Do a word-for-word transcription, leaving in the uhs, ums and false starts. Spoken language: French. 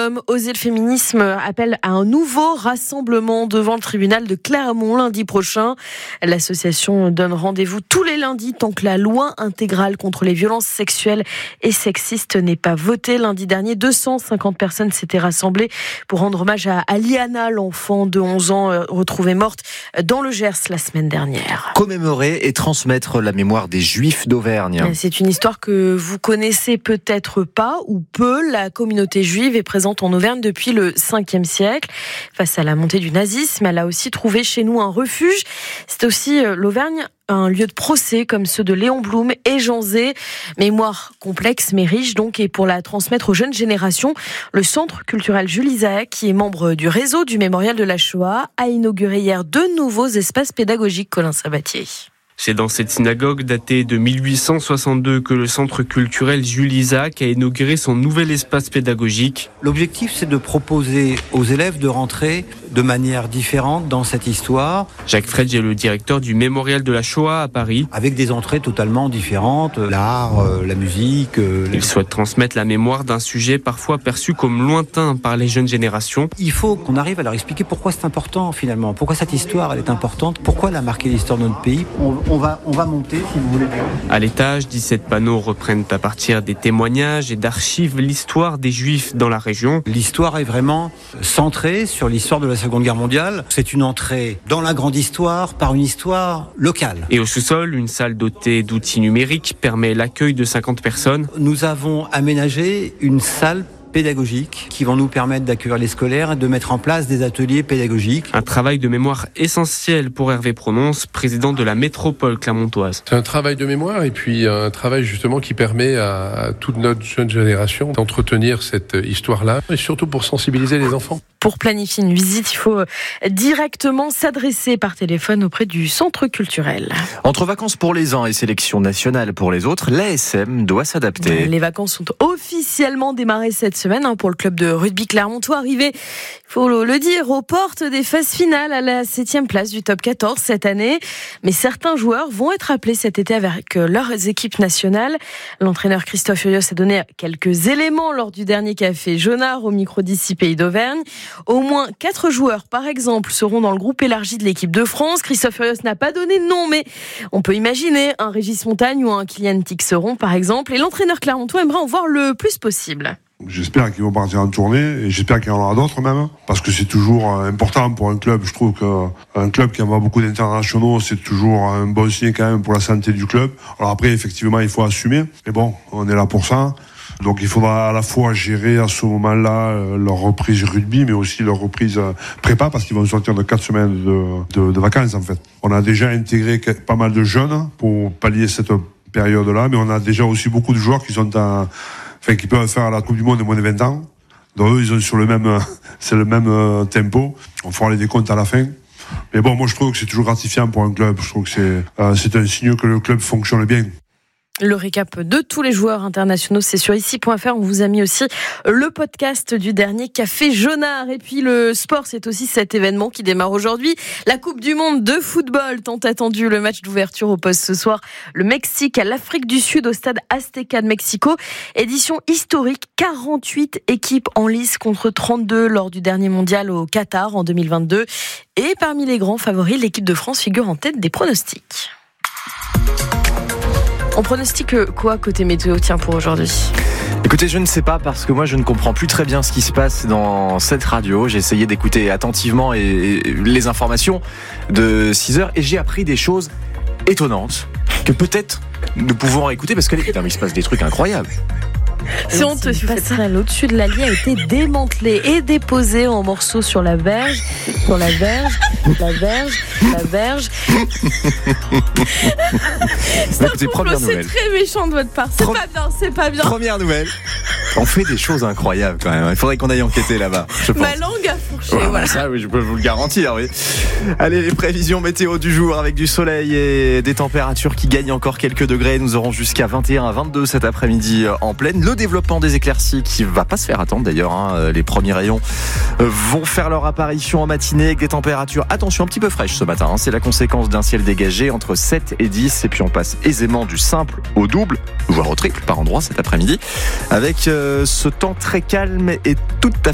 homme, Oser le féminisme appelle à un nouveau rassemblement devant le tribunal de Clermont lundi prochain. L'association donne rendez-vous tous les lundis tant que la loi intégrale contre les violences sexuelles et sexistes n'est pas votée. Lundi dernier, deux cent cinquante personnes s'étaient rassemblées pour rendre hommage à Liana, l'enfant de onze ans retrouvée morte dans le Gers la semaine dernière. Commémorer et transmettre la mémoire des Juifs d'Auvergne. C'est une histoire que vous connaissez peut-être pas ou peu. La communauté juive est présente en Auvergne depuis le cinquième siècle. Face à la montée du nazisme, elle a aussi trouvé chez nous un refuge. C'est aussi l'Auvergne un lieu de procès comme ceux de Léon Blum et Jean Zay. Mémoire complexe mais riche donc, et pour la transmettre aux jeunes générations, le Centre culturel Jules Isaac, qui est membre du réseau du Mémorial de la Shoah, a inauguré hier deux nouveaux espaces pédagogiques. Colin Sabatier. C'est dans cette synagogue datée de mille huit cent soixante-deux que le Centre culturel Jules Isaac a inauguré son nouvel espace pédagogique. L'objectif, c'est de proposer aux élèves de rentrer de manière différente dans cette histoire. Jacques Fredge est le directeur du Mémorial de la Shoah à Paris. Avec des entrées totalement différentes, l'art, euh, la musique. Euh, Il souhaite transmettre la mémoire d'un sujet parfois perçu comme lointain par les jeunes générations. Il faut qu'on arrive à leur expliquer pourquoi c'est important finalement, pourquoi cette histoire elle est importante, pourquoi elle a marqué l'histoire de notre pays. On, on, va, on va monter si vous voulez. À l'étage, dix-sept panneaux reprennent à partir des témoignages et d'archives l'histoire des Juifs dans la région. L'histoire est vraiment centrée sur l'histoire de la Seconde Guerre mondiale. C'est une entrée dans la grande histoire par une histoire locale. Et au sous-sol, une salle dotée d'outils numériques permet l'accueil de cinquante personnes. Nous avons aménagé une salle pédagogiques qui vont nous permettre d'accueillir les scolaires et de mettre en place des ateliers pédagogiques. Un travail de mémoire essentiel pour Hervé Prononce, président de la métropole clermontoise. C'est un travail de mémoire et puis un travail justement qui permet à toute notre jeune génération d'entretenir cette histoire-là et surtout pour sensibiliser les enfants. Pour planifier une visite, il faut directement s'adresser par téléphone auprès du centre culturel. Entre vacances pour les uns et sélection nationale pour les autres, l'A S M doit s'adapter. Les vacances sont officiellement démarrées cette semaine pour le club de rugby clermontois, arrivé, il faut le dire, aux portes des phases finales à la septième place du top quatorze cette année. Mais certains joueurs vont être appelés cet été avec leurs équipes nationales. L'entraîneur Christophe Furios a donné quelques éléments lors du dernier Café Jonard au micro d'ici Pays d'Auvergne. Au moins quatre joueurs, par exemple, seront dans le groupe élargi de l'équipe de France. Christophe Furios n'a pas donné de nom, mais on peut imaginer un Régis Montagne ou un Kylian Tixeron, par exemple. Et l'entraîneur clermontois aimerait en voir le plus possible. J'espère qu'ils vont partir en tournée et j'espère qu'il y en aura d'autres même, parce que c'est toujours important pour un club. Je trouve qu'un club qui envoie beaucoup d'internationaux, c'est toujours un bon signe quand même pour la santé du club. Alors après, effectivement, il faut assumer, mais bon, on est là pour ça. Donc il faudra à la fois gérer à ce moment-là leur reprise rugby, mais aussi leur reprise prépa, parce qu'ils vont sortir de quatre semaines de, de, de vacances en fait. On a déjà intégré pas mal de jeunes pour pallier cette période-là, mais on a déjà aussi beaucoup de joueurs qui sont en, enfin, qui peuvent faire la Coupe du Monde de moins de vingt ans. Donc eux, ils sont sur le même, c'est le même tempo. On fera les décomptes à la fin. Mais bon, moi je trouve que c'est toujours gratifiant pour un club. Je trouve que c'est, euh, c'est un signe que le club fonctionne bien. Le récap de tous les joueurs internationaux, c'est sur ici point f r. On vous a mis aussi le podcast du dernier Café Jonard. Et puis le sport, c'est aussi cet événement qui démarre aujourd'hui. La Coupe du Monde de football, tant attendu. Le match d'ouverture oppose ce soir le Mexique à l'Afrique du Sud au stade Azteca de Mexico. Édition historique, quarante-huit équipes en lice contre trente-deux lors du dernier mondial au Qatar en deux mille vingt-deux. Et parmi les grands favoris, l'équipe de France figure en tête des pronostics. On pronostique quoi côté météo, tiens, pour aujourd'hui ? Écoutez, je ne sais pas, parce que moi je ne comprends plus très bien ce qui se passe dans cette radio. J'ai essayé d'écouter attentivement et, et les informations de six heures et j'ai appris des choses étonnantes que peut-être nous pouvons écouter, parce que putain, mais il se passe des trucs incroyables. C'est honteux. Une passerelle au-dessus de la ligne a été démantelée et déposée en morceaux sur la verge, sur la verge, la verge, la verge. Ça, écoutez, première c'est nouvelle. très méchant de votre part. C'est Pro- pas bien, c'est pas bien. Première nouvelle. On fait des choses incroyables quand même. Il faudrait qu'on aille enquêter là-bas, je pense. Ma langue a fourché, Ouais, voilà. Ça, oui, je peux vous le garantir, oui. Allez, les prévisions météo du jour avec du soleil et des températures qui gagnent encore quelques degrés. Nous aurons jusqu'à vingt et un à vingt-deux cet après-midi en pleine. Le développement des éclaircies qui va pas se faire attendre d'ailleurs, hein. Les premiers rayons vont faire leur apparition en matinée avec des températures, attention, un petit peu fraîches ce matin, hein. C'est la conséquence d'un ciel dégagé entre sept et dix, et puis on passe aisément du simple au double, voire au triple par endroit cet après-midi, avec euh, ce temps très calme et tout à